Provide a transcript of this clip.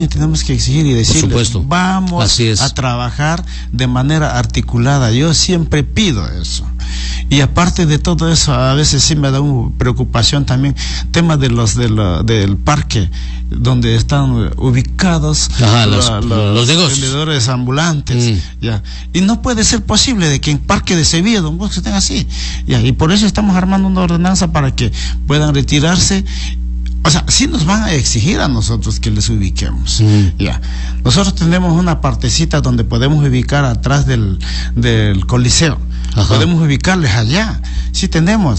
Y tenemos que exigir y decirles, vamos a trabajar de manera articulada. Yo siempre pido eso. Y aparte de todo eso, a veces sí me da una preocupación también, tema de del parque, donde están ubicados los vendedores ambulantes. Ya. Y no puede ser posible de que en Parque de Sevilla, Don Bosco, estén así. Ya. Y por eso estamos armando una ordenanza para que puedan retirarse. O sea, sí nos van a exigir a nosotros que les ubiquemos. Ya. Nosotros tenemos una partecita donde podemos ubicar atrás del Coliseo. Podemos ubicarles allá. Sí tenemos.